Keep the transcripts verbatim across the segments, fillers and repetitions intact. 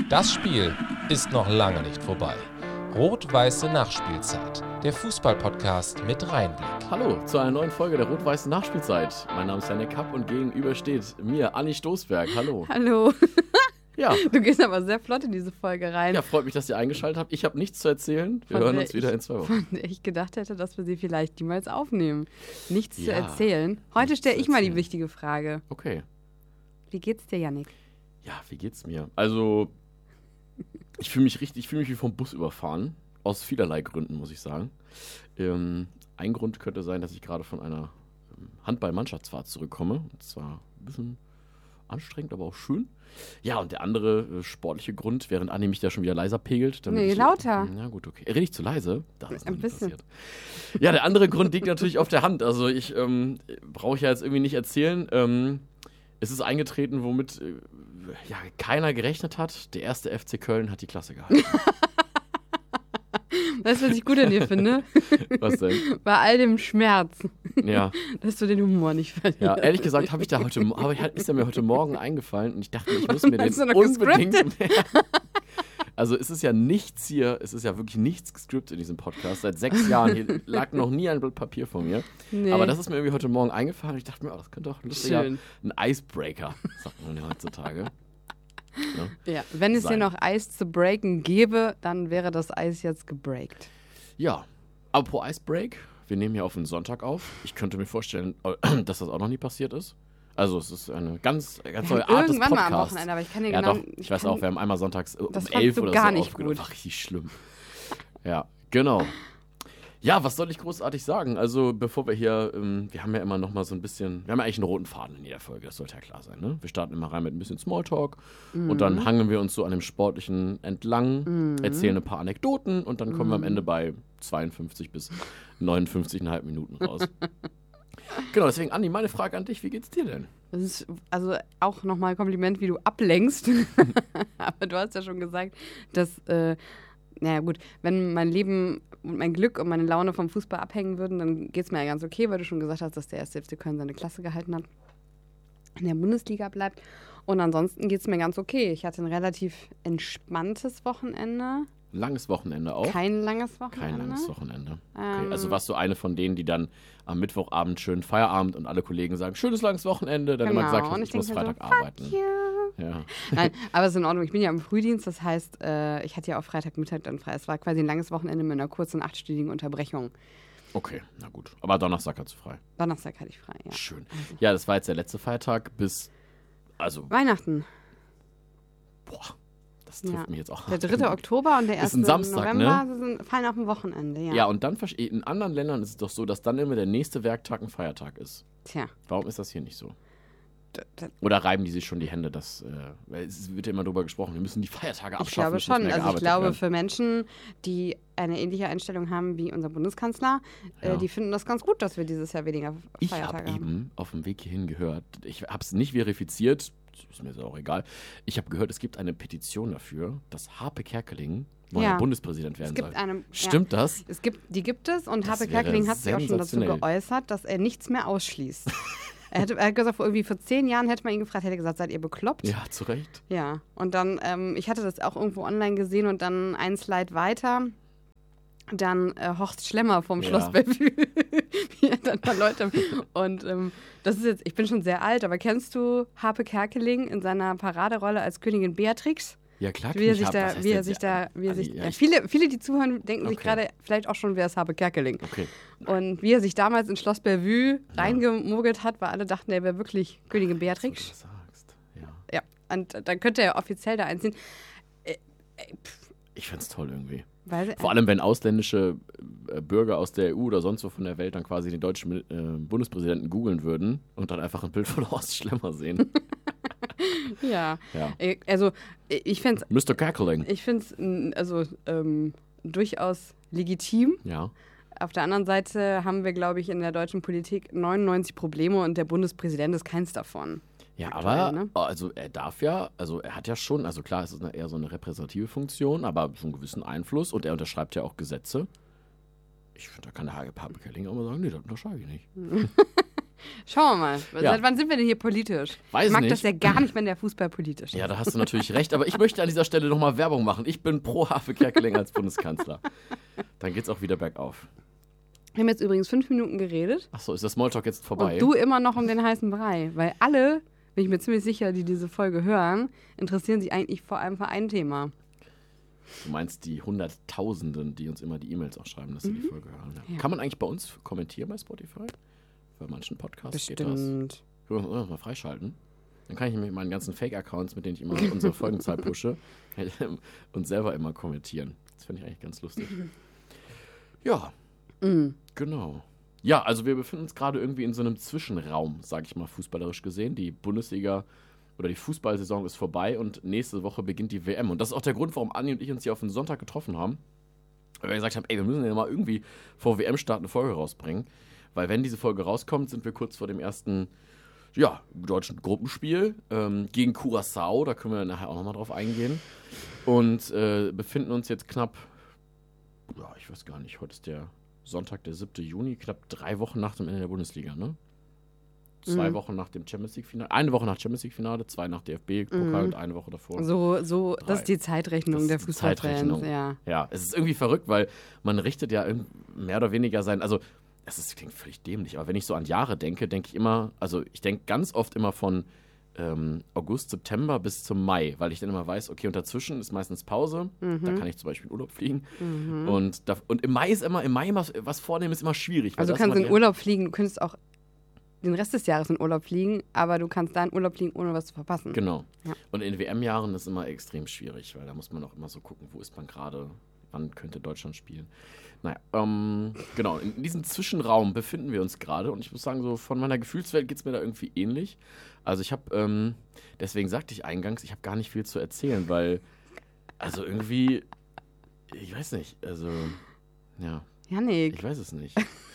Das Spiel ist noch lange nicht vorbei. Rot-Weiße Nachspielzeit, der Fußball-Podcast mit Rheinblick. Hallo zu einer neuen Folge der Rot-Weißen Nachspielzeit. Mein Name ist Janik Kapp und gegenüber steht mir Anni Stoßberg. Hallo. Hallo. Ja. Du gehst aber sehr flott in diese Folge rein. Ja, freut mich, dass ihr eingeschaltet habt. Ich habe nichts zu erzählen. Wir von hören uns wieder in zwei Wochen. Von der ich gedacht hätte, dass wir sie vielleicht niemals aufnehmen. Nichts ja, zu erzählen. Heute stelle ich mal die wichtige Frage. Okay. Wie geht's dir, Janik? Ja, wie geht's mir? Also, ich fühle mich richtig, ich fühle mich wie vom Bus überfahren. Aus vielerlei Gründen, muss ich sagen. Ähm, ein Grund könnte sein, dass ich gerade von einer Handball-Mannschaftsfahrt zurückkomme. Und zwar ein bisschen anstrengend, aber auch schön. Ja, und der andere äh, sportliche Grund, während Anni mich da schon wieder leiser pegelt. Nee, ich, lauter. Na gut, okay. Rede ich zu leise? Das ist noch ein nicht bisschen. passiert. Ja, der andere Grund liegt natürlich auf der Hand. Also ich ähm, brauche ich ja jetzt irgendwie nicht erzählen. Ähm, es ist eingetreten, womit äh, ja, keiner gerechnet hat. Der erste F C Köln hat die Klasse gehalten. Weißt du, was ich gut an dir finde? Was denn? Bei all dem Schmerz. Ja. Dass du den Humor nicht verlierst. Ja, ehrlich gesagt habe ich da heute, hab ich, ist er mir heute Morgen eingefallen und ich dachte, ich muss mir den Hast du noch unbedingt merken. Also es ist ja nichts hier, es ist ja wirklich nichts gescriptet in diesem Podcast. Seit sechs Jahren hier lag noch nie ein Blatt Papier vor mir. Nee. Aber das ist mir irgendwie heute Morgen eingefallen und ich dachte mir, oh, das könnte doch ein lustiger, Schön. ein Icebreaker, sagt man ja heutzutage. Ja. Ja, wenn es Sein. hier noch Eis zu breaken gäbe, dann wäre das Eis jetzt gebreakt. Ja, apropos Icebreak, wir nehmen hier auf den Sonntag auf. Ich könnte mir vorstellen, dass das auch noch nie passiert ist. Also es ist eine ganz, ganz neue Art des Irgendwann Podcasts. mal am Wochenende, aber ich kann dir Ja genau... doch, ich, weiß kann, auch, wir haben einmal sonntags um das elf fandst du oder gar so nicht aufgenommen. gut. War richtig schlimm. Ja, genau. Ja, was soll ich großartig sagen? Also bevor wir hier, ähm, wir haben ja immer noch mal so ein bisschen, wir haben ja eigentlich einen roten Faden in jeder Folge, das sollte ja klar sein, ne? Wir starten immer rein mit ein bisschen Smalltalk Mhm. und dann hangeln wir uns so an dem Sportlichen entlang, Mhm. erzählen ein paar Anekdoten und dann kommen Mhm. wir am Ende bei zweiundfünfzig bis neunundfünfzig Komma fünf Minuten raus. Genau, deswegen, Anni, meine Frage an dich, wie geht's dir denn? Das ist also auch nochmal ein Kompliment, wie du ablenkst. Aber du hast ja schon gesagt, dass, äh, naja gut, wenn mein Leben und mein Glück und meine Laune vom Fußball abhängen würden, dann geht es mir ja ganz okay, weil du schon gesagt hast, dass der erste F C Köln seine Klasse gehalten hat, in der Bundesliga bleibt. Und ansonsten geht es mir ganz okay. Ich hatte ein relativ entspanntes Wochenende. Langes Wochenende auch? Kein langes Wochenende. Kein langes Wochenende. Okay. Ähm, Also warst du eine von denen, die dann am Mittwochabend schön Feierabend und alle Kollegen sagen, schönes langes Wochenende, dann Genau. immer gesagt Und hast, ich ich muss denk mir Freitag so, arbeiten. fuck you. Ja. Nein, aber es ist in Ordnung. Ich bin ja im Frühdienst, das heißt, äh, ich hatte ja auch Freitagmittag dann frei. Es war quasi ein langes Wochenende mit einer kurzen achtstündigen Unterbrechung. Okay, na gut. Aber Donnerstag hast du frei. Donnerstag hatte ich frei, ja. Schön. Also. Ja, das war jetzt der letzte Feiertag bis, also, Weihnachten, boah, das trifft ja. mich jetzt auch. Der dritte Oktober und der Ist erste ein Samstag, November ne? sind, fallen auf ein Wochenende, ja. Ja, und dann, verste- in anderen Ländern ist es doch so, dass dann immer der nächste Werktag ein Feiertag ist. Tja, Warum ist das hier nicht so? d- d- Oder reiben die sich schon die Hände? Das, äh, weil es wird ja immer drüber gesprochen, wir müssen die Feiertage ich abschaffen. glaube es muss schon. mehr Also ich gearbeitet glaube, werden. für Menschen, die eine ähnliche Einstellung haben wie unser Bundeskanzler, Ja. äh, die finden das ganz gut, dass wir dieses Jahr weniger Ich habe Feiertage haben. eben auf dem Weg hierhin gehört, ich habe es nicht verifiziert, ist mir jetzt auch egal, ich habe gehört, es gibt eine Petition dafür, dass Harpe Kerkeling neuer Ja. Bundespräsident Es werden gibt soll. eine, Stimmt ja, das? es gibt, die gibt es und Das Harpe wäre Kerkeling hat sich auch schon dazu sensationell. geäußert, dass er nichts mehr ausschließt. er, hätte, er hat gesagt, vor irgendwie vor zehn Jahren hätte man ihn gefragt, hätte er gesagt, seid ihr bekloppt? Ja, zu Recht. Ja, und dann, ähm, ich hatte das auch irgendwo online gesehen und dann ein Slide weiter, dann äh, Horst Schlemmer vom Ja. Schloss Bellevue, wie er dann da Leute, und ähm, das ist jetzt, ich bin schon sehr alt, aber kennst du Harpe Kerkeling in seiner Paraderolle als Königin Beatrix? Ja, klar. Wie er ich sich hab- da, was heißt wie er jetzt? sich da, wie er sich, ja, ja, ich- viele, viele, die zuhören, denken sich Okay. gerade vielleicht auch schon, wer ist Harpe Kerkeling. Okay. Und wie er sich damals in Schloss Bellevue reingemogelt hat, weil alle dachten, er wäre wirklich Königin So, Beatrix. du das sagst. Ja. Ja, und dann könnte er offiziell da einziehen. Äh, äh, pff, Ich find's toll irgendwie. weil, Vor allem, wenn ausländische äh, Bürger aus der E U oder sonst wo von der Welt dann quasi den deutschen äh, Bundespräsidenten googeln würden und dann einfach ein Bild von Horst Schlemmer sehen. ja. Ja. Äh, Also, äh, ich finde es Mister Kerkeling. ich find's, mm, also, ähm, durchaus legitim. Ja. Auf der anderen Seite haben wir, glaube ich, in der deutschen Politik neunundneunzig Probleme und der Bundespräsident ist keins davon. Ja, Aktuell, aber ne? also er darf ja, also er hat ja schon, also klar, es ist eine, eher so eine repräsentative Funktion, aber so einen gewissen Einfluss und er unterschreibt ja auch Gesetze. Ich finde, da kann der Harpe Kerkeling auch mal sagen, nee, das unterschreibe ich nicht. Schauen wir mal. Ja. Seit wann sind wir denn hier politisch? Weiß ich mag nicht. das ja gar nicht, wenn der Fußball politisch ist. Ja, da hast du natürlich recht, aber ich möchte an dieser Stelle nochmal Werbung machen. Ich bin pro Harpe Kerkeling als Bundeskanzler. Dann geht's auch wieder bergauf. Wir haben jetzt übrigens fünf Minuten geredet. Achso, ist das Smalltalk jetzt vorbei? Und du immer noch um den heißen Brei. Weil alle, bin ich mir ziemlich sicher, die diese Folge hören, interessieren sich eigentlich vor allem für ein Thema. Du meinst die Hunderttausenden, die uns immer die E-Mails auch schreiben, dass sie Mhm. die Folge hören. Ja. Ja. Kann man eigentlich bei uns kommentieren bei Spotify? Bei manchen Podcasts geht das. Bestimmt. Können wir das mal freischalten? Dann kann ich mit meinen ganzen Fake-Accounts, mit denen ich immer unsere Folgenzahl pushe, kann ich uns selber immer kommentieren. Das finde ich eigentlich ganz lustig. Ja, Mhm. genau. Ja, also wir befinden uns gerade irgendwie in so einem Zwischenraum, sage ich mal, fußballerisch gesehen. Die Bundesliga oder die Fußballsaison ist vorbei und nächste Woche beginnt die W M. Und das ist auch der Grund, warum Anni und ich uns hier auf den Sonntag getroffen haben. Weil wir gesagt haben, ey, wir müssen ja mal irgendwie vor W M-Start eine Folge rausbringen. Weil wenn diese Folge rauskommt, sind wir kurz vor dem ersten, ja, deutschen Gruppenspiel ähm, gegen Curaçao. Da können wir nachher auch nochmal drauf eingehen. Und äh, befinden uns jetzt knapp, ja, ich weiß gar nicht, heute ist der Sonntag, der siebte Juni, knapp drei Wochen nach dem Ende der Bundesliga, ne? Zwei Mhm. Wochen nach dem Champions League-Finale, eine Woche nach Champions League-Finale, zwei nach D F B-Pokal Mhm. und eine Woche davor. So, so Drei. das ist die Zeitrechnung Das der ist die Fußballfans. Zeitrechnung. Ja. Ja, es ist irgendwie verrückt, weil man richtet ja irgend- mehr oder weniger sein, also es ist, klingt völlig dämlich, aber wenn ich so an Jahre denke, denke ich immer, also ich denke ganz oft immer von ähm, August, September bis zum Mai, weil ich dann immer weiß, okay, und dazwischen ist meistens Pause, Mhm. da kann ich zum Beispiel in Urlaub fliegen Mhm. und, da, und im Mai ist immer, im Mai was, was vornehmen ist immer schwierig. weil Also da du ist kannst immer in die- Urlaub fliegen, du könntest auch den Rest des Jahres in Urlaub fliegen, aber du kannst da in Urlaub fliegen, ohne was zu verpassen. Genau. Ja. Und in W M-Jahren ist immer extrem schwierig, weil da muss man auch immer so gucken, wo ist man gerade, wann könnte Deutschland spielen. Naja, ähm, genau, in diesem Zwischenraum befinden wir uns gerade und ich muss sagen, so von meiner Gefühlswelt geht es mir da irgendwie ähnlich. Also ich habe, ähm, deswegen sagte ich eingangs, ich habe gar nicht viel zu erzählen, weil, also irgendwie, ich weiß nicht, also, ja, Janik, ich weiß es nicht.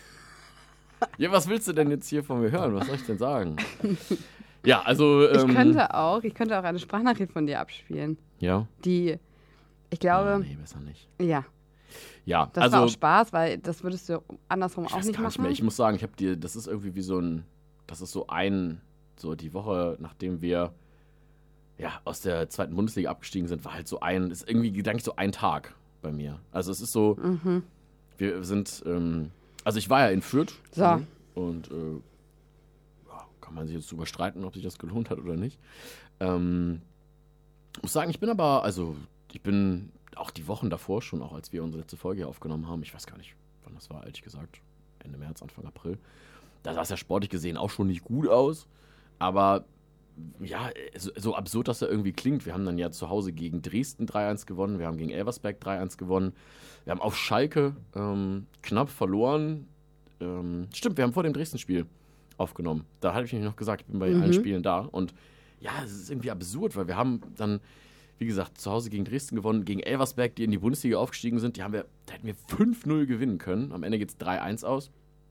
Ja, was willst du denn jetzt hier von mir hören? Was soll ich denn sagen? Ja, also, ähm, ich könnte auch, ich könnte auch eine Sprachnachricht von dir abspielen, ja, die, ich oh, glaube, nee, besser nicht. ja, Ja, das also war auch Spaß, weil das würdest du andersrum ich auch weiß nicht gar nicht machen. mehr. Ich muss sagen, ich habe dir, das ist irgendwie wie so ein, das ist so ein, so die Woche, nachdem wir ja aus der zweiten Bundesliga abgestiegen sind, war halt so ein, ist irgendwie gedanklich so ein Tag bei mir. Also es ist so, Mhm. wir sind, ähm, also ich war ja in Fürth So. ne? und äh, ja, kann man sich jetzt drüber streiten, ob sich das gelohnt hat oder nicht. Ähm, muss sagen, ich bin aber, also ich bin auch die Wochen davor schon, auch als wir unsere letzte Folge hier aufgenommen haben, ich weiß gar nicht, wann das war, ehrlich gesagt, Ende März, Anfang April, da sah es ja sportlich gesehen auch schon nicht gut aus, aber ja, so, so absurd das ja irgendwie klingt, wir haben dann ja zu Hause gegen Dresden drei eins gewonnen, wir haben gegen Elversberg drei eins gewonnen, wir haben auf Schalke ähm, knapp verloren, ähm, stimmt, wir haben vor dem Dresden-Spiel aufgenommen, da hatte ich nämlich noch gesagt, ich bin bei Mhm. allen Spielen da und ja, es ist irgendwie absurd, weil wir haben dann, wie gesagt, zu Hause gegen Dresden gewonnen, gegen Elversberg, die in die Bundesliga aufgestiegen sind, die haben wir, da hätten wir fünf null gewinnen können. Am Ende geht es drei eins aus.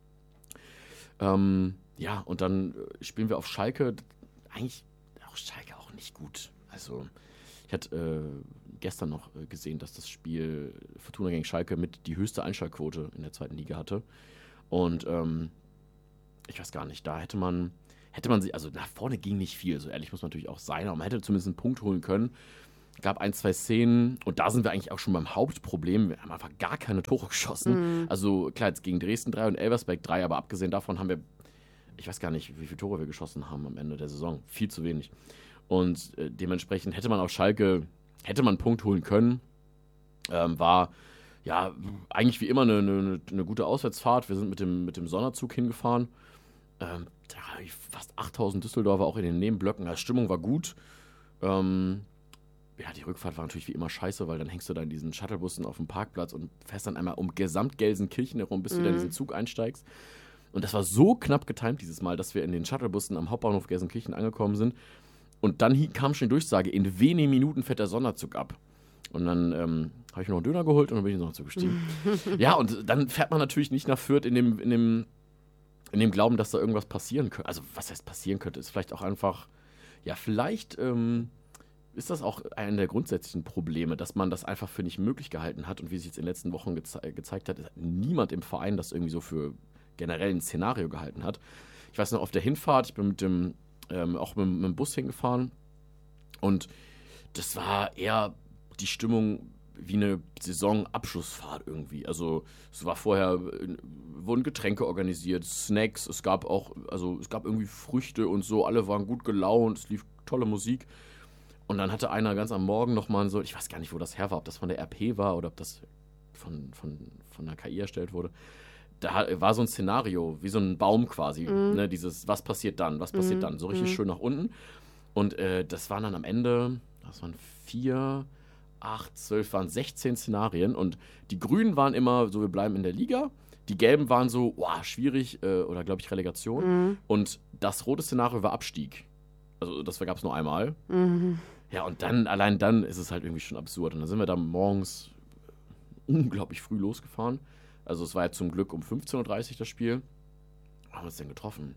Ähm, ja, und dann äh, spielen wir auf Schalke. Eigentlich auch Schalke auch nicht gut. Also, ich hatte äh, gestern noch äh, gesehen, dass das Spiel Fortuna gegen Schalke mit die höchste Einschaltquote in der zweiten Liga hatte. Und ähm, ich weiß gar nicht, da hätte man, hätte man sich, also nach vorne ging nicht viel, so ehrlich muss man natürlich auch sein, aber man hätte zumindest einen Punkt holen können. Gab ein, zwei Szenen und da sind wir eigentlich auch schon beim Hauptproblem. Wir haben einfach gar keine Tore geschossen. Mhm. Also klar, jetzt gegen Dresden drei und Elversberg drei, aber abgesehen davon haben wir, ich weiß gar nicht, wie viele Tore wir geschossen haben am Ende der Saison. Viel zu wenig. Und äh, dementsprechend hätte man auf Schalke, hätte man einen Punkt holen können. Ähm, war ja eigentlich wie immer eine, eine, eine gute Auswärtsfahrt. Wir sind mit dem, mit dem Sonderzug hingefahren. Ähm, da fast achttausend Düsseldorfer auch in den Nebenblöcken. Die Stimmung war gut. Ähm, Ja, die Rückfahrt war natürlich wie immer scheiße, weil dann hängst du da in diesen Shuttlebussen auf dem Parkplatz und fährst dann einmal um gesamt Gelsenkirchen herum, bis du Mhm. wieder in diesen Zug einsteigst. Und das war so knapp getimt dieses Mal, dass wir in den Shuttlebussen am Hauptbahnhof Gelsenkirchen angekommen sind. Und dann hi- kam schon die Durchsage, in wenigen Minuten fährt der Sonderzug ab. Und dann ähm, habe ich mir noch einen Döner geholt und dann bin ich in den Sonderzug gestiegen. Ja, und dann fährt man natürlich nicht nach Fürth in dem, in dem, in dem Glauben, dass da irgendwas passieren könnte. Also was heißt passieren könnte, ist vielleicht auch einfach, ja, vielleicht... Ähm, ist das auch einer der grundsätzlichen Probleme, dass man das einfach für nicht möglich gehalten hat und wie sich jetzt in den letzten Wochen geze- gezeigt hat, hat niemand im Verein das irgendwie so für generell ein Szenario gehalten hat. Ich weiß noch, auf der Hinfahrt, ich bin mit dem, ähm, auch mit, mit dem Bus hingefahren und das war eher die Stimmung wie eine Saisonabschlussfahrt irgendwie. Also es war vorher, wurden Getränke organisiert, Snacks, es gab auch, also es gab irgendwie Früchte und so, alle waren gut gelaunt, es lief tolle Musik. Und dann hatte einer ganz am Morgen nochmal so, ich weiß gar nicht, wo das her war, ob das von der R P war oder ob das von, von, von der K I erstellt wurde. Da war so ein Szenario, wie so ein Baum quasi, Mhm. ne, dieses, was passiert dann, was passiert Mhm. dann, so richtig Mhm. schön nach unten. Und äh, das waren dann am Ende, das waren vier, acht, zwölf, waren sechzehn Szenarien und die Grünen waren immer so, wir bleiben in der Liga, die Gelben waren so, wow, schwierig äh, oder glaube ich Relegation Mhm. und das rote Szenario war Abstieg. Also das gab es nur einmal. Mhm. Ja, und dann, allein dann ist es halt irgendwie schon absurd. Und dann sind wir da morgens unglaublich früh losgefahren. Also es war ja zum Glück um fünfzehn Uhr dreißig das Spiel. Wann haben wir uns denn getroffen?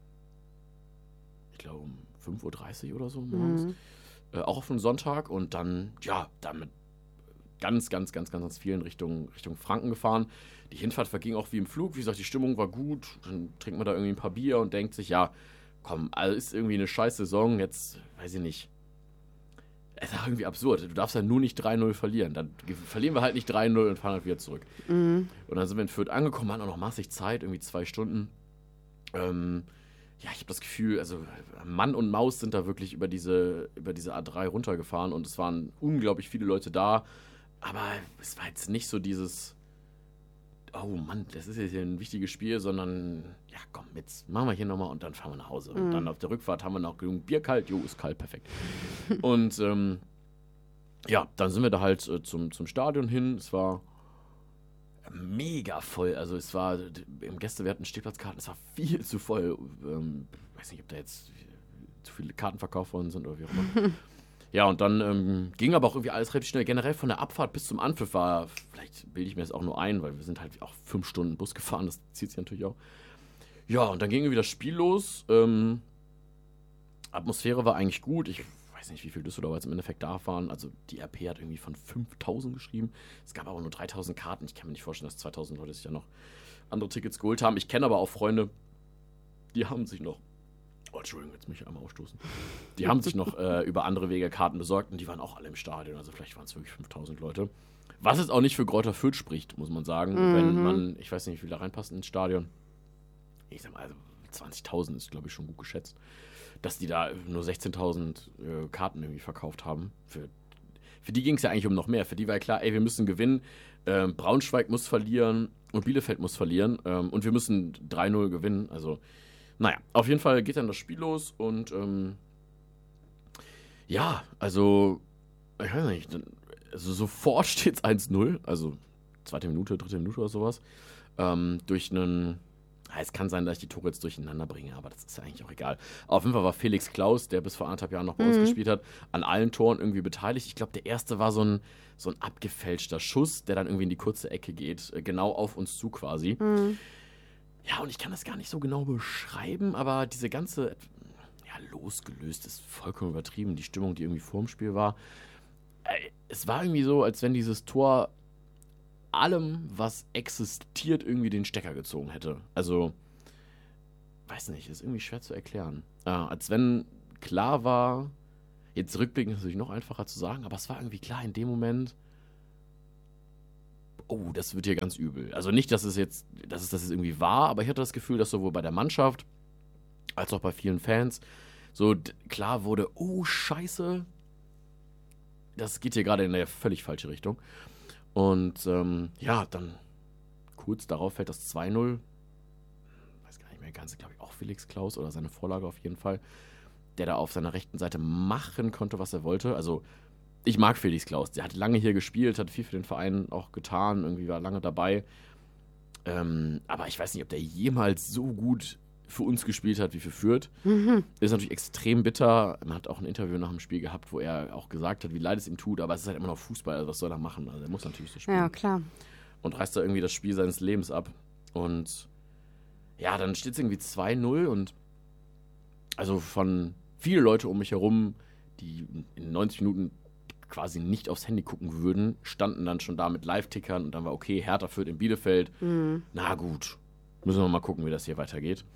Ich glaube um fünf Uhr dreißig oder so morgens. Mhm. Äh, auch auf einen Sonntag. Und dann, ja, damit ganz, ganz, ganz, ganz, ganz vielen Richtung, Richtung Franken gefahren. Die Hinfahrt verging auch wie im Flug. Wie gesagt, die Stimmung war gut. Dann trinkt man da irgendwie ein paar Bier und denkt sich, ja, komm, also ist irgendwie eine scheiß Saison. Jetzt, weiß ich nicht. Es ist auch irgendwie absurd. Du darfst ja nur nicht drei null verlieren. Dann verlieren wir halt nicht drei null und fahren halt wieder zurück. Mhm. Und dann sind wir in Fürth angekommen, hatten auch noch massig Zeit, irgendwie zwei Stunden. Ähm, ja, ich habe das Gefühl, also Mann und Maus sind da wirklich über diese, über diese A drei runtergefahren und es waren unglaublich viele Leute da. Aber es war jetzt nicht so dieses, oh Mann, das ist jetzt hier ein wichtiges Spiel, sondern, ja komm, jetzt machen wir hier nochmal und dann fahren wir nach Hause. Und Mhm. dann auf der Rückfahrt haben wir noch genug Bier kalt. Jo, ist kalt, perfekt. Und ähm, ja, dann sind wir da halt äh, zum, zum Stadion hin. Es war mega voll. Also es war im Gästewerten Stehplatzkarten, es war viel zu voll. Ähm, weiß nicht, ob da jetzt zu viele Karten verkauft worden sind oder wie auch immer. Ja, und dann ähm, ging aber auch irgendwie alles relativ schnell. Generell von der Abfahrt bis zum Anpfiff war, vielleicht bilde ich mir das auch nur ein, weil wir sind halt auch fünf Stunden Bus gefahren, das zieht sich natürlich auch. Ja, und dann ging irgendwie das Spiel los. Ähm, Atmosphäre war eigentlich gut. Ich weiß nicht, wie viele Düsseldorfer jetzt im Endeffekt da waren. Also die R P hat irgendwie von fünftausend geschrieben. Es gab aber nur dreitausend Karten. Ich kann mir nicht vorstellen, dass zweitausend Leute sich ja noch andere Tickets geholt haben. Ich kenne aber auch Freunde, die haben sich noch, oh, Entschuldigung, jetzt muss ich einmal ausstoßen. Die haben sich noch äh, über andere Wege Karten besorgt und die waren auch alle im Stadion. Also vielleicht waren es wirklich fünftausend Leute. Was jetzt auch nicht für Greuther Fürth spricht, muss man sagen. Mhm. Wenn man, ich weiß nicht, wie viel da reinpasst ins Stadion. Ich sag mal, also zwanzigtausend ist, glaube ich, schon gut geschätzt. Dass die da nur sechzehntausend äh, Karten irgendwie verkauft haben. Für, für die ging es ja eigentlich um noch mehr. Für die war ja klar, ey, wir müssen gewinnen. Ähm, Braunschweig muss verlieren und Bielefeld muss verlieren. Ähm, und wir müssen drei null gewinnen. Also, naja, auf jeden Fall geht dann das Spiel los und ähm, ja, also, ich weiß nicht, dann, also sofort steht es eins null. Also, zweite Minute, dritte Minute oder sowas. Ähm, durch einen. Es kann sein, dass ich die Tore jetzt durcheinander bringe, aber das ist ja eigentlich auch egal. Auf jeden Fall war Felix Klaus, der bis vor anderthalb Jahren noch bei uns Mhm. gespielt hat, an allen Toren irgendwie beteiligt. Ich glaube, der erste war so ein, so ein abgefälschter Schuss, der dann irgendwie in die kurze Ecke geht, äh, genau auf uns zu quasi. Mhm. Ja, und ich kann das gar nicht so genau beschreiben, aber diese ganze, ja, losgelöst ist vollkommen übertrieben, die Stimmung, die irgendwie vorm Spiel war. Äh, es war irgendwie so, als wenn dieses Tor allem, was existiert, irgendwie den Stecker gezogen hätte. Also, weiß nicht, ist irgendwie schwer zu erklären. Äh, als wenn klar war, jetzt rückblickend ist natürlich noch einfacher zu sagen, aber es war irgendwie klar in dem Moment, oh, das wird hier ganz übel. Also nicht, dass es jetzt, dass es das jetzt irgendwie war, aber ich hatte das Gefühl, dass sowohl bei der Mannschaft als auch bei vielen Fans so d- klar wurde, oh, scheiße, das geht hier gerade in eine völlig falsche Richtung. Und ähm, ja, dann kurz darauf fällt das zwei null. Weiß gar nicht mehr ganz, glaube ich, auch Felix Klaus oder seine Vorlage auf jeden Fall, der da auf seiner rechten Seite machen konnte, was er wollte. Also ich mag Felix Klaus, der hat lange hier gespielt, hat viel für den Verein auch getan, irgendwie war lange dabei. Ähm, aber ich weiß nicht, ob der jemals so gut für uns gespielt hat wie für Fürth. Mhm. Ist natürlich extrem bitter. Man hat auch ein Interview nach dem Spiel gehabt, wo er auch gesagt hat, wie leid es ihm tut, aber es ist halt immer noch Fußball, also was soll er machen? Also er muss natürlich so spielen. Ja, klar. Und reißt da irgendwie das Spiel seines Lebens ab. Und ja, dann steht es irgendwie zwei null und also von viele Leute um mich herum, die in neunzig Minuten quasi nicht aufs Handy gucken würden, standen dann schon da mit Live-Tickern und dann war okay, Hertha Fürth in Bielefeld. Mhm. Na gut, müssen wir mal gucken, wie das hier weitergeht.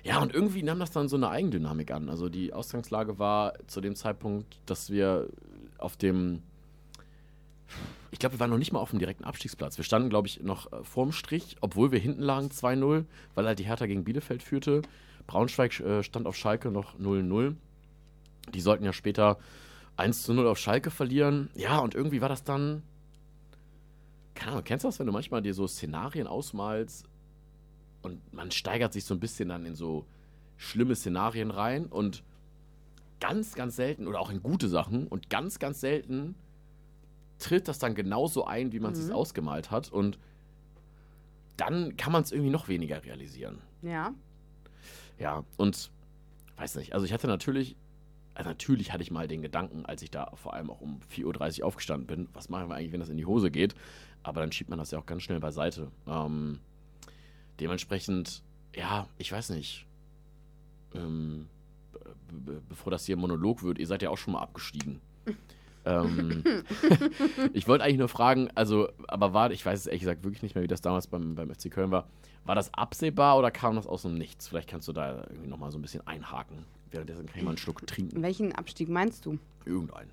Ja, und irgendwie nahm das dann so eine Eigendynamik an. Also die Ausgangslage war zu dem Zeitpunkt, dass wir auf dem, ich glaube, wir waren noch nicht mal auf dem direkten Abstiegsplatz. Wir standen, glaube ich, noch äh, vorm Strich, obwohl wir hinten lagen zwei null, weil halt die Hertha gegen Bielefeld führte. Braunschweig äh, stand auf Schalke noch null null. Die sollten ja später eins zu null auf Schalke verlieren. Ja, und irgendwie war das dann, keine Ahnung, kennst du das, wenn du manchmal dir so Szenarien ausmalst und man steigert sich so ein bisschen dann in so schlimme Szenarien rein und ganz, ganz selten, oder auch in gute Sachen, und ganz, ganz selten tritt das dann genauso ein, wie man es Mhm. sich ausgemalt hat, und dann kann man es irgendwie noch weniger realisieren. Ja. Ja, und weiß nicht, also ich hatte natürlich, also natürlich hatte ich mal den Gedanken, als ich da vor allem auch um vier Uhr dreißig aufgestanden bin, was machen wir eigentlich, wenn das in die Hose geht, aber dann schiebt man das ja auch ganz schnell beiseite. Ähm, dementsprechend, ja, ich weiß nicht, ähm, be- be- bevor das hier ein Monolog wird, ihr seid ja auch schon mal abgestiegen. ähm, ich wollte eigentlich nur fragen, also, aber war, ich weiß es ehrlich gesagt wirklich nicht mehr, wie das damals beim, beim F C Köln war. War das absehbar oder kam das aus dem Nichts? Vielleicht kannst du da irgendwie nochmal so ein bisschen einhaken. Währenddessen kann ich mal einen Schluck trinken. Welchen Abstieg meinst du? Irgendeinen.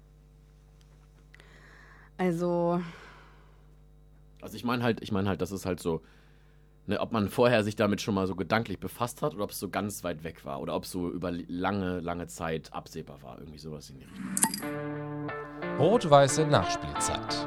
Also, Also ich meine halt, ich meine halt, das ist halt so, ne, ob man vorher sich damit schon mal so gedanklich befasst hat oder ob es so ganz weit weg war oder ob es so über lange, lange Zeit absehbar war. Irgendwie sowas in die Richtung. Rot-weiße Nachspielzeit.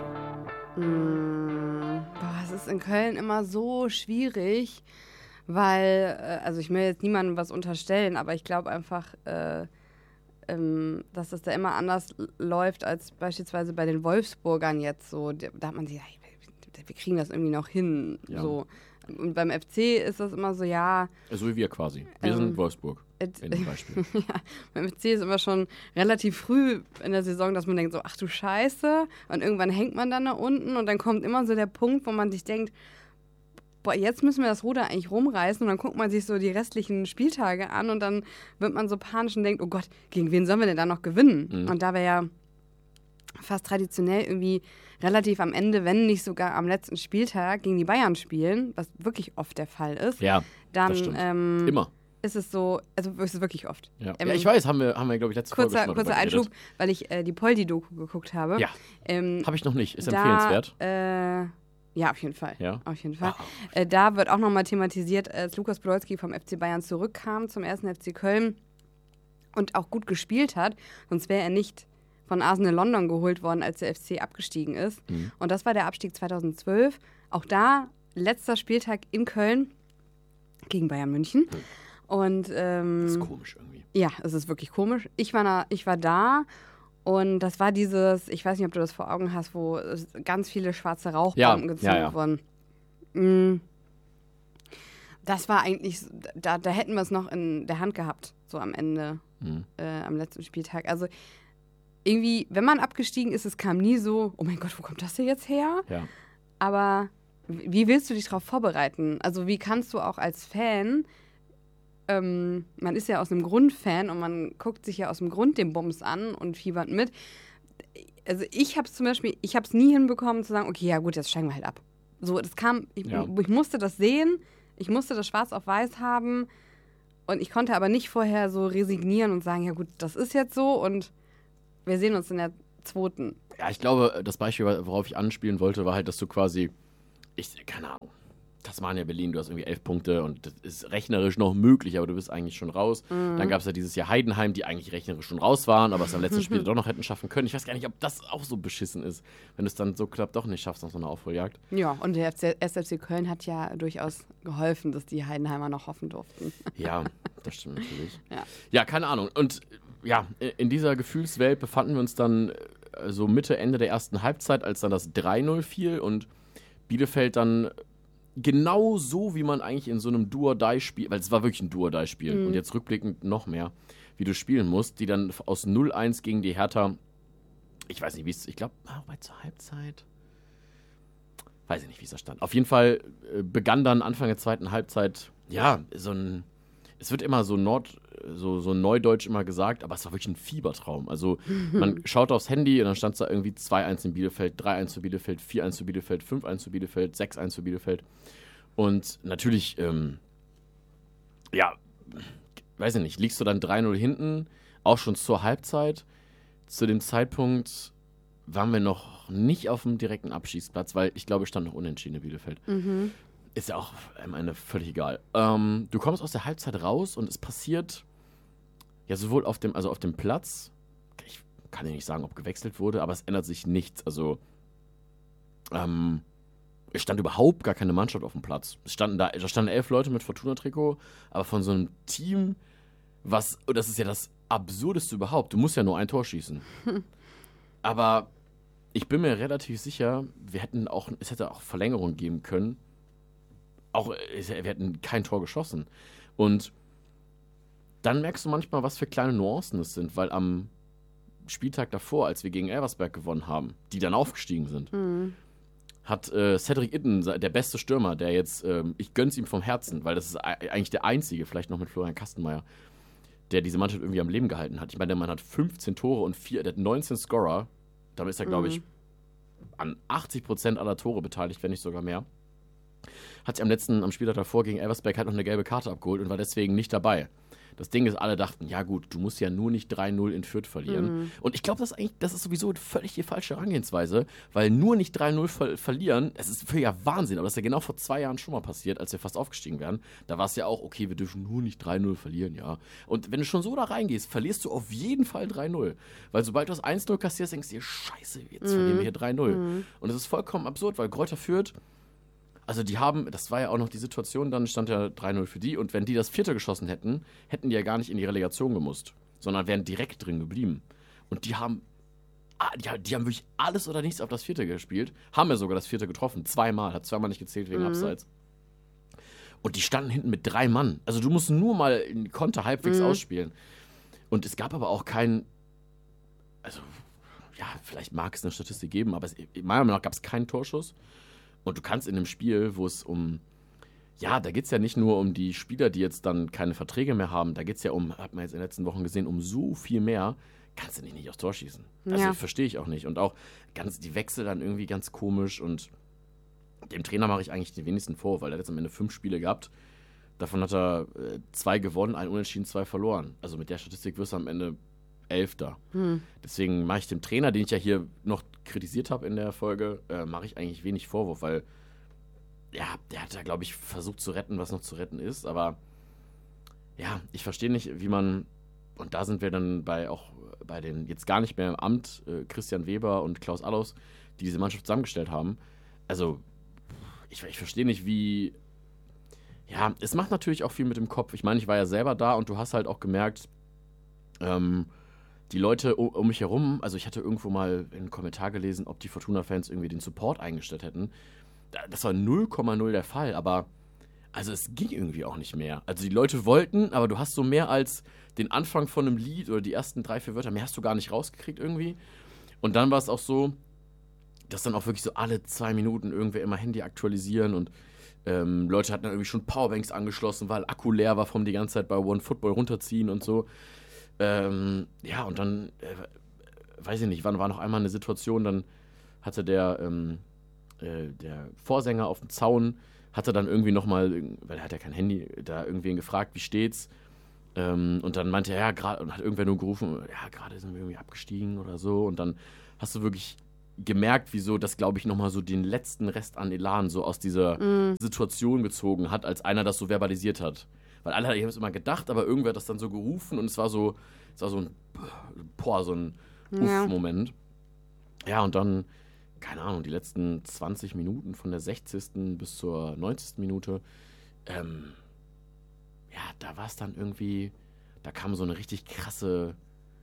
mh, boah, es ist in Köln immer so schwierig, weil, äh, also ich will jetzt niemandem was unterstellen, aber ich glaube einfach, äh, ähm, dass das da immer anders l- läuft als beispielsweise bei den Wolfsburgern jetzt so. Da da hat man sich, hey, wir kriegen das irgendwie noch hin. Ja. So. Und beim F C ist das immer so, ja, So wie wir quasi. Wir Ähm, sind Wolfsburg, et- in dem Beispiel. ja, beim F C ist immer schon relativ früh in der Saison, dass man denkt so, ach du Scheiße. Und irgendwann hängt man dann da unten und dann kommt immer so der Punkt, wo man sich denkt, boah, jetzt müssen wir das Ruder eigentlich rumreißen. Und dann guckt man sich so die restlichen Spieltage an und dann wird man so panisch und denkt, oh Gott, gegen wen sollen wir denn da noch gewinnen? Mhm. Und da wir ja fast traditionell irgendwie relativ am Ende, wenn nicht sogar am letzten Spieltag gegen die Bayern spielen, was wirklich oft der Fall ist, Ja, dann das stimmt. ähm, immer. ist es so, also ist es wirklich oft. Ja. Ähm, ja, ich weiß, haben wir, haben wir glaube ich, letzte Folge Kurzer, schon mal kurzer drüber Einschub, geredet. weil ich äh, die Poldi-Doku geguckt habe. Ja, Ähm, habe ich noch nicht. Ist da, empfehlenswert. Äh, ja, auf jeden Fall. Ja. Auf jeden Fall. Ah, Äh, da wird auch nochmal thematisiert, als Lukas Podolski vom F C Bayern zurückkam zum ersten F C Köln und auch gut gespielt hat, sonst wäre er nicht von Arsenal London geholt worden, als der F C abgestiegen ist. Mhm. Und das war der Abstieg zweitausendzwölf. Auch da, letzter Spieltag in Köln gegen Bayern München. Und ähm, das ist komisch irgendwie. ja, es ist wirklich komisch. Ich war, na, ich war da und das war dieses, ich weiß nicht, ob du das vor Augen hast, wo es ganz viele schwarze Rauchbomben Ja, gezogen ja, ja. wurden. Mm. Das war eigentlich, so- da, da hätten wir es noch in der Hand gehabt, so am Ende, Mhm. äh, am letzten Spieltag. Also irgendwie, wenn man abgestiegen ist, es kam nie so, oh mein Gott, wo kommt das denn jetzt her? Ja. Aber wie wie willst du dich darauf vorbereiten? Also wie kannst du auch als Fan, ähm, man ist ja aus einem Grund Fan und man guckt sich ja aus dem Grund den Bums an und fiebert mit. Also ich habe es zum Beispiel, ich habe es nie hinbekommen zu sagen, okay, ja gut, jetzt steigen wir halt ab. So, das kam, ich, Ja. ich musste das sehen, ich musste das schwarz auf weiß haben und ich konnte aber nicht vorher so resignieren und sagen, ja gut, das ist jetzt so und wir sehen uns in der zweiten. Ja, ich glaube, das Beispiel, worauf ich anspielen wollte, war halt, dass du quasi, ich, keine Ahnung, Tasmania Berlin, du hast irgendwie elf Punkte und das ist rechnerisch noch möglich, aber du bist eigentlich schon raus. Mhm. Dann gab es ja dieses Jahr Heidenheim, die eigentlich rechnerisch schon raus waren, aber es am letzten Spiel doch noch hätten schaffen können. Ich weiß gar nicht, ob das auch so beschissen ist, wenn du es dann so klappt, doch nicht schaffst nach so einer Aufholjagd. Ja, und der F C S F C Köln hat ja durchaus geholfen, dass die Heidenheimer noch hoffen durften. Ja, das stimmt natürlich. Ja. Ja, keine Ahnung. Und äh, ja, in dieser Gefühlswelt befanden wir uns dann äh, so Mitte, Ende der ersten Halbzeit, als dann das drei null fiel und Bielefeld dann genau so, wie man eigentlich in so einem Do-or-Die-Spiel, weil es war wirklich ein Do-or-Die-Spiel Mhm. und jetzt rückblickend noch mehr, wie du spielen musst, die dann aus null eins gegen die Hertha, ich weiß nicht, wie es, ich glaube, bei zur Halbzeit, weiß ich nicht, wie es da stand. Auf jeden Fall äh, begann dann Anfang der zweiten Halbzeit, ja, so ein, es wird immer so Nord, so, so neudeutsch immer gesagt, aber es war wirklich ein Fiebertraum. Also man schaut aufs Handy und dann stand da irgendwie zwei eins in Bielefeld, drei eins für Bielefeld, vier eins für Bielefeld, fünf eins für Bielefeld, sechs eins für Bielefeld. Und natürlich, ähm, ja, weiß ich nicht, liegst du dann drei null hinten, auch schon zur Halbzeit. Zu dem Zeitpunkt waren wir noch nicht auf dem direkten Abschießplatz, weil ich glaube, ich stand noch unentschieden in Bielefeld. Mhm. Ist ja auch am Ende völlig egal. Ähm, du kommst aus der Halbzeit raus und es passiert ja sowohl auf dem, also auf dem Platz, ich kann ja nicht sagen, ob gewechselt wurde, aber es ändert sich nichts. Also ähm, es stand überhaupt gar keine Mannschaft auf dem Platz. Es standen da, da standen elf Leute mit Fortuna-Trikot, aber von so einem Team, was, und das ist ja das Absurdeste überhaupt, du musst ja nur ein Tor schießen. Aber ich bin mir relativ sicher, wir hätten auch, es hätte auch Verlängerung geben können. Auch, wir hätten kein Tor geschossen. Und dann merkst du manchmal, was für kleine Nuancen es sind, weil am Spieltag davor, als wir gegen Elversberg gewonnen haben, die dann aufgestiegen sind, Mhm. hat äh, Cedric Itten, der beste Stürmer, der jetzt, ähm, ich gönn's ihm vom Herzen, weil das ist e- eigentlich der einzige, vielleicht noch mit Florian Kastenmeier, der diese Mannschaft irgendwie am Leben gehalten hat. Ich meine, der Mann hat fünfzehn Tore und vier, der hat neunzehn Scorer. Damit ist er, glaube ich, an achtzig Prozent aller Tore beteiligt, wenn nicht sogar mehr. Hat sich am letzten, am Spieltag davor gegen Elversberg halt noch eine gelbe Karte abgeholt und war deswegen nicht dabei. Das Ding ist, alle dachten, ja gut, du musst ja nur nicht drei null in Fürth verlieren. Mhm. Und ich glaube, das, ist eigentlich- das ist sowieso völlig die falsche Herangehensweise, weil nur nicht drei null ver verlieren, es ist völliger Wahnsinn, aber das ist ja genau vor zwei Jahren schon mal passiert, als wir fast aufgestiegen wären. Da war es ja auch, okay, wir dürfen nur nicht drei null verlieren, ja. Und wenn du schon so da reingehst, verlierst du auf jeden Fall drei null. Weil sobald du das eins null kassierst, denkst du dir, scheiße, jetzt verlieren wir hier drei null. Mhm. Und das ist vollkommen absurd, weil Greuther Fürth, also die haben, das war ja auch noch die Situation, dann stand ja drei null für die und wenn die das vierte geschossen hätten, hätten die ja gar nicht in die Relegation gemusst, sondern wären direkt drin geblieben. Und die haben, ah, die, die haben wirklich alles oder nichts auf das vierte gespielt, haben ja sogar das vierte getroffen, zweimal, hat zweimal nicht gezählt wegen Mhm. Abseits. Und die standen hinten mit drei Mann. Also du musst nur mal in Konter halbwegs Mhm. ausspielen. Und es gab aber auch kein, also ja, vielleicht mag es eine Statistik geben, aber es, meiner Meinung nach gab es keinen Torschuss. Und du kannst in einem Spiel, wo es um, ja, da geht es ja nicht nur um die Spieler, die jetzt dann keine Verträge mehr haben, da geht es ja um, hat man jetzt in den letzten Wochen gesehen, um so viel mehr, kannst du nicht, nicht aufs Tor schießen. Also Ja. verstehe ich auch nicht. Und auch ganz, die Wechsel dann irgendwie ganz komisch und dem Trainer mache ich eigentlich die wenigsten vor, weil er hat jetzt am Ende fünf Spiele gehabt. Davon hat er äh, zwei gewonnen, ein Unentschieden, zwei verloren. Also mit der Statistik wirst du am Ende Elfter. Mhm. Deswegen mache ich dem Trainer, den ich ja hier noch kritisiert habe in der Folge, äh, mache ich eigentlich wenig Vorwurf, weil ja, der hat da, glaube ich, versucht zu retten, was noch zu retten ist. Aber ja, ich verstehe nicht, wie man, und da sind wir dann bei auch bei den jetzt gar nicht mehr im Amt, äh, Christian Weber und Klaus Allofs, die diese Mannschaft zusammengestellt haben. Also, ich, ich verstehe nicht, wie. Ja, es macht natürlich auch viel mit dem Kopf. Ich meine, ich war ja selber da und du hast halt auch gemerkt, ähm, die Leute um, um mich herum, also ich hatte irgendwo mal einen Kommentar gelesen, ob die Fortuna-Fans irgendwie den Support eingestellt hätten. Da- Das war null Komma null der Fall, aber also es ging irgendwie auch nicht mehr. Also die Leute wollten, aber du hast so mehr als den Anfang von einem Lied oder die ersten drei, vier Wörter, mehr hast du gar nicht rausgekriegt irgendwie. Und dann war es auch so, dass dann auch wirklich so alle zwei Minuten irgendwer immer Handy aktualisieren und ähm, Leute hatten dann irgendwie schon Powerbanks angeschlossen, weil Akku leer war vom die ganze Zeit bei OneFootball runterziehen und so. Ähm, ja, und dann, äh, weiß ich nicht, wann war noch einmal eine Situation, dann hatte der, ähm, äh, der Vorsänger auf dem Zaun, hatte dann irgendwie nochmal, weil er hat ja kein Handy, da irgendwen gefragt, wie steht's? Ähm, und dann meinte er, ja, gerade, und hat irgendwer nur gerufen, ja, gerade sind wir irgendwie abgestiegen oder so. Und dann hast du wirklich gemerkt, wieso das, glaube ich, nochmal so den letzten Rest an Elan so aus dieser Mhm. Situation gezogen hat, als einer das so verbalisiert hat. Weil alle haben es immer gedacht, aber irgendwer hat das dann so gerufen und es war so, es war so ein, boah, so ein Ja. Uff-Moment. Ja, und dann, keine Ahnung, die letzten zwanzig Minuten von der sechzigsten bis zur neunzigsten Minute, ähm, ja, da war es dann irgendwie, da kam so eine richtig krasse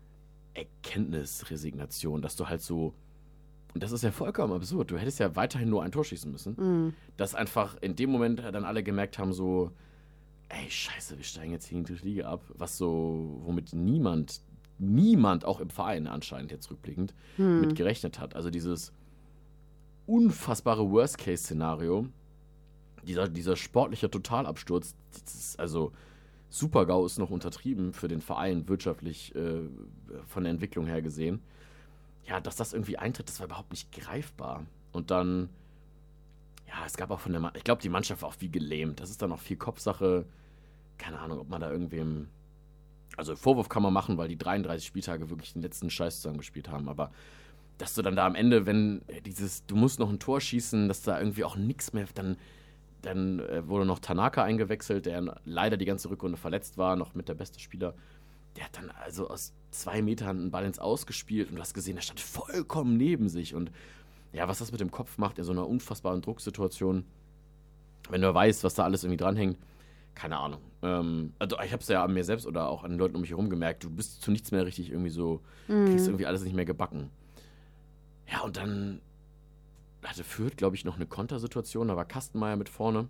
Erkenntnisresignation, dass du halt so, und das ist ja vollkommen absurd, du hättest ja weiterhin nur ein Tor schießen müssen, Mhm. dass einfach in dem Moment dann alle gemerkt haben, so, ey, scheiße, wir steigen jetzt hier in die dritte Liga ab, was so, womit niemand, niemand, auch im Verein anscheinend jetzt rückblickend, Mhm. mit gerechnet hat. Also dieses unfassbare Worst-Case-Szenario, dieser, dieser sportliche Totalabsturz, das ist also Super-GAU ist noch untertrieben für den Verein wirtschaftlich äh, von der Entwicklung her gesehen. Ja, dass das irgendwie eintritt, das war überhaupt nicht greifbar. Und dann, ja, es gab auch von der, Ma- ich glaube, die Mannschaft war auch wie gelähmt. Das ist dann auch viel Kopfsache. keine Ahnung, ob man da irgendwem, also Vorwurf kann man machen, weil die dreiunddreißig Spieltage wirklich den letzten Scheiß zusammengespielt haben, aber dass du dann da am Ende, wenn dieses, du musst noch ein Tor schießen, dass da irgendwie auch nichts mehr, dann, dann äh, wurde noch Tanaka eingewechselt, der leider die ganze Rückrunde verletzt war, noch mit der beste Spieler. Der hat dann also aus zwei Metern einen Ball ins Ausgespielt und du hast gesehen, der stand vollkommen neben sich. Und ja, was das mit dem Kopf macht in so einer unfassbaren Drucksituation, wenn du weißt, was da alles irgendwie dranhängt, keine Ahnung. Ähm, also ich habe es ja an mir selbst oder auch an den Leuten um mich herum gemerkt, du bist zu nichts mehr richtig irgendwie so, Mhm. kriegst irgendwie alles nicht mehr gebacken. Ja, und dann hatte Fürth, glaube ich, noch eine Kontersituation, da war Kastenmeier mit vorne.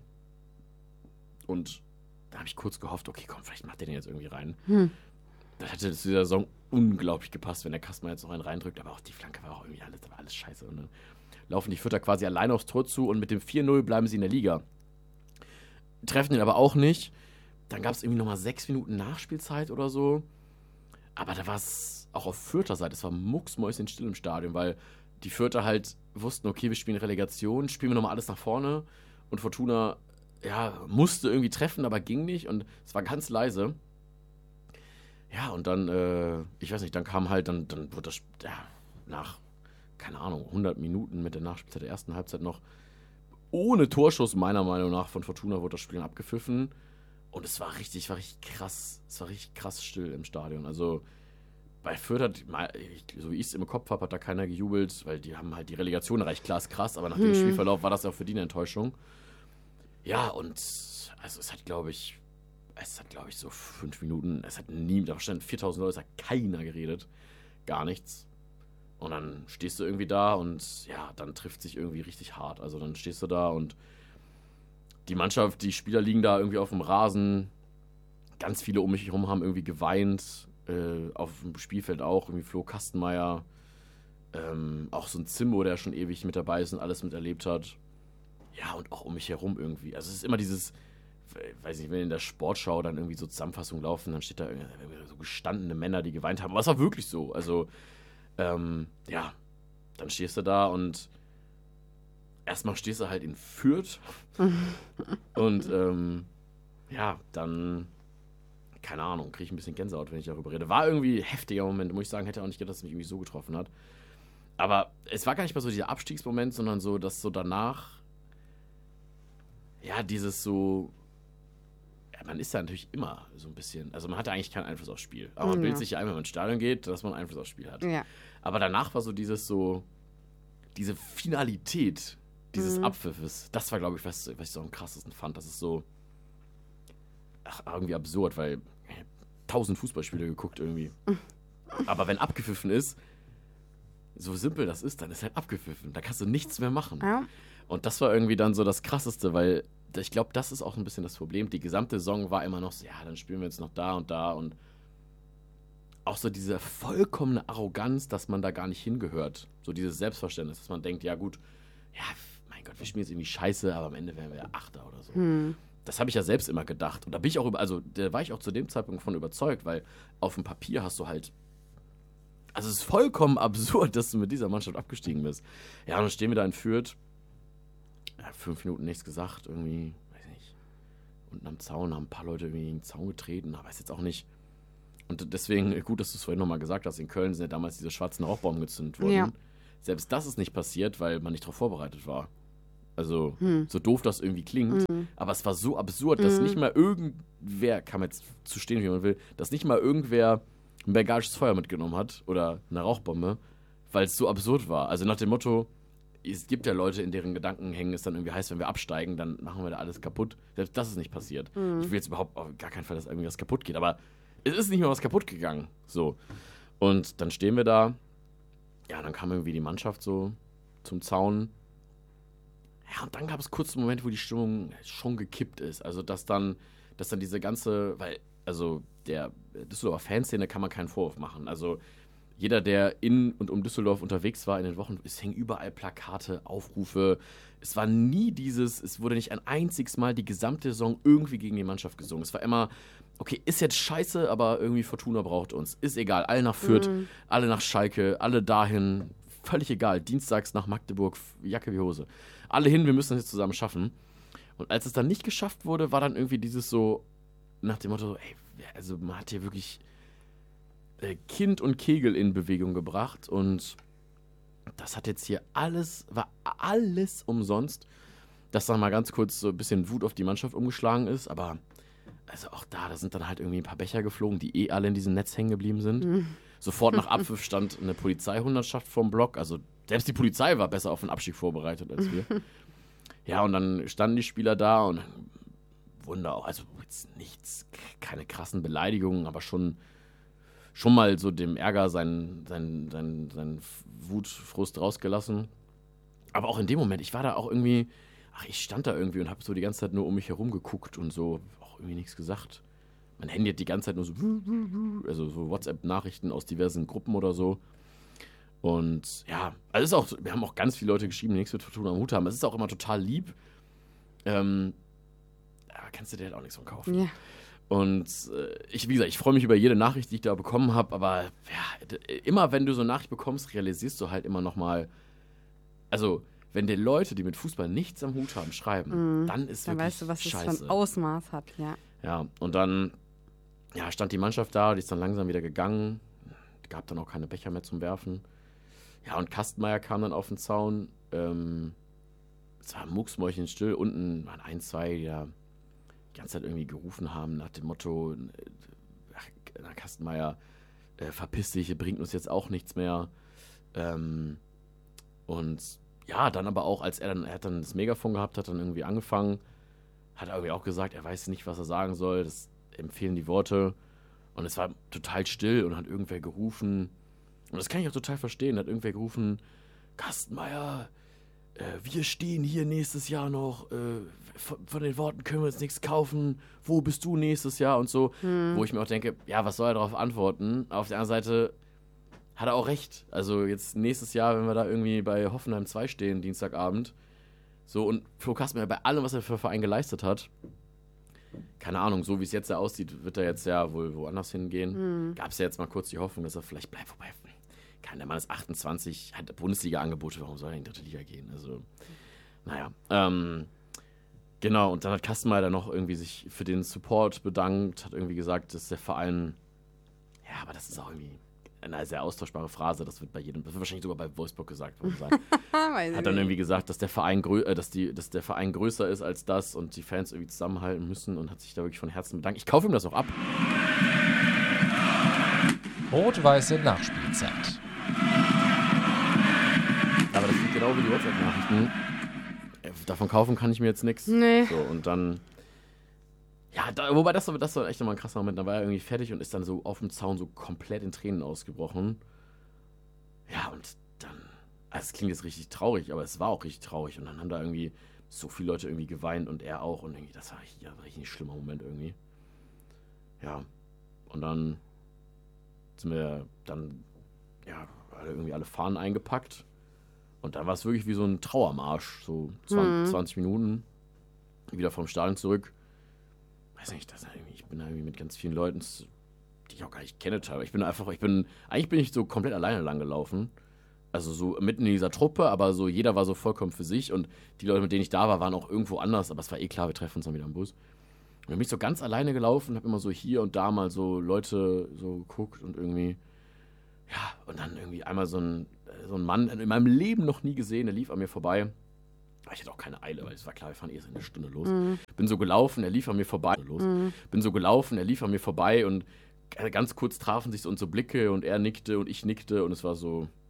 Und da habe ich kurz gehofft, okay, komm, vielleicht macht der den jetzt irgendwie rein. Hm. Das hätte zu dieser Saison unglaublich gepasst, wenn der Kastenmeier jetzt noch einen reindrückt, aber auch die Flanke war auch irgendwie alles, war alles scheiße. Und dann laufen die Fürther quasi allein aufs Tor zu und mit dem vier null bleiben sie in der Liga. Treffen ihn aber auch nicht. Dann gab es irgendwie nochmal sechs Minuten Nachspielzeit oder so. Aber da war es auch auf Fürther Seite, es war mucksmäuschenstill im Stadion, weil die Fürther halt wussten, okay, wir spielen Relegation, spielen wir nochmal alles nach vorne. Und Fortuna, ja, musste irgendwie treffen, aber ging nicht. Und es war ganz leise. Ja, und dann, äh, ich weiß nicht, dann kam halt, dann, dann wurde das, ja, nach, keine Ahnung, hundert Minuten mit der Nachspielzeit der ersten Halbzeit noch ohne Torschuss, meiner Meinung nach, von Fortuna wurde das Spiel abgepfiffen. Und es war richtig, war richtig krass, es war richtig krass still im Stadion. Also bei Fürth hat, so wie ich es im Kopf habe, hat da keiner gejubelt, weil die haben halt die Relegation erreicht. Klar, ist krass, aber nach dem Hm. Spielverlauf war das auch für die eine Enttäuschung. Ja, und also es hat, glaube ich, es hat, glaube ich, so fünf Minuten, es hat nie, da standen viertausend Leute, es hat keiner geredet. Gar nichts. Und dann stehst du irgendwie da und ja, dann trifft sich irgendwie richtig hart. Also dann stehst du da und die Mannschaft, die Spieler liegen da irgendwie auf dem Rasen. Ganz viele um mich herum haben irgendwie geweint. Äh, auf dem Spielfeld auch. Irgendwie Flo Kastenmeier. Ähm, auch so ein Zimbo, der schon ewig mit dabei ist und alles miterlebt hat. Ja, und auch um mich herum irgendwie. Also es ist immer dieses, weiß nicht, wenn in der Sportschau dann irgendwie so Zusammenfassungen laufen, dann steht da irgendwie so gestandene Männer, die geweint haben. Aber es war wirklich so. Also, ähm, ja, dann stehst du da und erstmal stehst du halt in Fürth und ähm, ja, dann, keine Ahnung, kriege ich ein bisschen Gänsehaut, wenn ich darüber rede. War irgendwie ein heftiger Moment, muss ich sagen, hätte auch nicht gedacht, dass es mich irgendwie so getroffen hat. Aber es war gar nicht mal so dieser Abstiegsmoment, sondern so, dass so danach, ja, dieses so, ja, man ist da natürlich immer so ein bisschen, also man hatte eigentlich keinen Einfluss aufs Spiel. Aber man Ja. bildet sich ja ein, wenn man ins Stadion geht, dass man Einfluss aufs Spiel hat. Ja. Aber danach war so dieses so, diese Finalität dieses Mhm. Abpfiffes, das war, glaube ich, was, was ich so am krassesten fand. Das ist so, ach, irgendwie absurd, weil ich hab tausend Fußballspiele geguckt irgendwie. Aber wenn abgepfiffen ist, so simpel das ist, dann ist halt abgepfiffen. Da kannst du nichts mehr machen. Ja. Und das war irgendwie dann so das Krasseste, weil ich glaube, das ist auch ein bisschen das Problem. Die gesamte Saison war immer noch so, ja, dann spielen wir jetzt noch da und da und auch so diese vollkommene Arroganz, dass man da gar nicht hingehört. So dieses Selbstverständnis, dass man denkt, ja gut, ja, mein Gott, wir spielen jetzt irgendwie scheiße, aber am Ende wären wir ja Achter oder so. Hm. Das habe ich ja selbst immer gedacht. Und da bin ich auch über, also da war ich auch zu dem Zeitpunkt von überzeugt, weil auf dem Papier hast du halt, also es ist vollkommen absurd, dass du mit dieser Mannschaft abgestiegen bist. Ja, und dann stehen wir da in Fürth, ja, fünf Minuten nichts gesagt, irgendwie, weiß nicht, unten am Zaun haben ein paar Leute irgendwie in den Zaun getreten, aber weiß jetzt auch nicht. Und deswegen, gut, dass du es vorhin nochmal gesagt hast, in Köln sind ja damals diese schwarzen Rauchbomben gezündet worden. Ja. Selbst das ist nicht passiert, weil man nicht darauf vorbereitet war. Also, Hm. so doof das irgendwie klingt, Mhm. aber es war so absurd, dass Mhm. nicht mal irgendwer, kann man jetzt zu stehen, wie man will, dass nicht mal irgendwer ein belgisches Feuer mitgenommen hat oder eine Rauchbombe, weil es so absurd war. Also nach dem Motto, es gibt ja Leute, in deren Gedanken hängen es dann irgendwie heißt, wenn wir absteigen, dann machen wir da alles kaputt. Selbst das ist nicht passiert. Mhm. Ich will jetzt überhaupt auf gar keinen Fall, dass irgendwie was kaputt geht, aber es ist nicht mehr was kaputt gegangen. So. Und dann stehen wir da, ja, dann kam irgendwie die Mannschaft so zum Zaun. Ja, und dann gab es kurz einen Moment, wo die Stimmung schon gekippt ist. Also, dass dann, dass dann diese ganze, weil, also der Düsseldorfer Fanszene kann man keinen Vorwurf machen. Also, jeder, der in und um Düsseldorf unterwegs war in den Wochen, es hängen überall Plakate, Aufrufe. Es war nie dieses, es wurde nicht ein einziges Mal die gesamte Saison irgendwie gegen die Mannschaft gesungen. Es war immer, okay, ist jetzt scheiße, aber irgendwie Fortuna braucht uns. Ist egal, alle nach Fürth, Mhm. alle nach Schalke, alle dahin. Völlig egal, dienstags nach Magdeburg, Jacke wie Hose. Alle hin, wir müssen es jetzt zusammen schaffen. Und als es dann nicht geschafft wurde, war dann irgendwie dieses so, nach dem Motto, ey, also man hat hier wirklich äh, Kind und Kegel in Bewegung gebracht und das hat jetzt hier alles, war alles umsonst, dass dann mal ganz kurz so ein bisschen Wut auf die Mannschaft umgeschlagen ist, aber also auch da, da sind dann halt irgendwie ein paar Becher geflogen, die eh alle in diesem Netz hängen geblieben sind. Mhm. Sofort nach Abpfiff stand eine Polizeihundertschaft vorm Block, also selbst die Polizei war besser auf den Abstieg vorbereitet als wir. Ja, und dann standen die Spieler da und Wunder auch, also jetzt nichts, keine krassen Beleidigungen, aber schon, schon mal so dem Ärger seinen, seinen, seinen, seinen Wutfrust rausgelassen. Aber auch in dem Moment, ich war da auch irgendwie, ach, ich stand da irgendwie und habe so die ganze Zeit nur um mich herum geguckt und so auch irgendwie nichts gesagt. Mein Handy hat die ganze Zeit nur so, also so WhatsApp-Nachrichten aus diversen Gruppen oder so. Und ja, also ist auch, wir haben auch ganz viele Leute geschrieben, die nichts mit Fortuna am Hut haben. Es ist auch immer total lieb. Ähm, aber kannst du dir halt auch nichts von kaufen. Ja. Und äh, ich, wie gesagt, ich freue mich über jede Nachricht, die ich da bekommen habe, aber ja, d- immer wenn du so eine Nachricht bekommst, realisierst du halt immer nochmal, also wenn dir Leute, die mit Fußball nichts am Hut haben, schreiben, mm, dann ist dann wirklich weißt du, was scheiße. das für ein Ausmaß hat, ja. Ja, und dann ja, stand die Mannschaft da, die ist dann langsam wieder gegangen, gab dann auch keine Becher mehr zum Werfen. Ja, und Kastenmeier kam dann auf den Zaun. Ähm, es war mucksmäuschenstill. Unten waren ein, zwei, die da die ganze Zeit irgendwie gerufen haben nach dem Motto, ach, Kastenmeier, äh, verpiss dich, bringt uns jetzt auch nichts mehr. Ähm, und ja, dann aber auch, als er dann, er hat dann das Megafon gehabt, hat dann irgendwie angefangen, hat er irgendwie auch gesagt, er weiß nicht, was er sagen soll, das empfehlen die Worte. Und es war total still und hat irgendwer gerufen. Und das kann ich auch total verstehen. Hat irgendwer gerufen, Kastenmeier, äh, wir stehen hier nächstes Jahr noch, äh, von, von den Worten können wir uns nichts kaufen, wo bist du nächstes Jahr und so. Hm. Wo ich mir auch denke, ja, was soll er darauf antworten? Auf der anderen Seite hat er auch recht. Also jetzt nächstes Jahr, wenn wir da irgendwie bei Hoffenheim zwei stehen, Dienstagabend, so, und Flo Kastenmeier bei allem, was er für den Verein geleistet hat, keine Ahnung, so wie es jetzt ja aussieht, wird er jetzt ja wohl woanders hingehen. Mhm. Gab es ja jetzt mal kurz die Hoffnung, dass er vielleicht bleibt. Wobei, kann der Mann ist achtundzwanzig, hat Bundesliga-Angebote, warum soll er in die dritte Liga gehen? Also, naja. Ähm, genau, und dann hat Kastenmeier dann noch irgendwie sich für den Support bedankt, hat irgendwie gesagt, dass der Verein, ja, aber das ist auch irgendwie eine sehr austauschbare Phrase, das wird bei jedem, das wird wahrscheinlich sogar bei Wolfsburg gesagt worden sein. Hat dann irgendwie gesagt, dass der Verein grö- äh, dass die, dass der Verein größer ist als das und die Fans irgendwie zusammenhalten müssen und hat sich da wirklich von Herzen bedankt. Ich kaufe ihm das auch ab. Rot-weiße Nachspielzeit. Aber das sind genau wie die WhatsApp-Nachrichten. Davon kaufen kann ich mir jetzt nichts. Nee. So, und dann ja, da, wobei das, das war echt nochmal ein krasser Moment. Da war er irgendwie fertig und ist dann so auf dem Zaun so komplett in Tränen ausgebrochen. Ja, und dann, also es klingt jetzt richtig traurig, aber es war auch richtig traurig. Und dann haben da irgendwie so viele Leute irgendwie geweint und er auch. Und irgendwie, das war richtig, ja, richtig ein schlimmer Moment irgendwie. Ja, und dann sind wir dann, ja, irgendwie alle Fahnen eingepackt. Und dann war es wirklich wie so ein Trauermarsch. So zwanzig, mhm. zwanzig Minuten, wieder vom Stadion zurück. Weiß nicht, das irgendwie, ich bin da irgendwie mit ganz vielen Leuten, die ich auch gar nicht kenne, aber ich bin einfach, ich bin, eigentlich bin ich so komplett alleine lang gelaufen. Also so mitten in dieser Truppe, aber so jeder war so vollkommen für sich und die Leute, mit denen ich da war, waren auch irgendwo anders, aber es war eh klar, wir treffen uns dann wieder im Bus. Und dann bin ich so ganz alleine gelaufen, habe immer so hier und da mal so Leute so geguckt und irgendwie, ja, und dann irgendwie einmal so ein, so ein Mann, in meinem Leben noch nie gesehen, der lief an mir vorbei. Ich hatte auch keine Eile, weil es war klar, wir fahren erst eine Stunde los. Mhm. Bin so gelaufen, er lief an mir vorbei. Los. Mhm. Bin so gelaufen, er lief an mir vorbei und ganz kurz trafen sich so unsere Blicke und er nickte und ich nickte und es war so,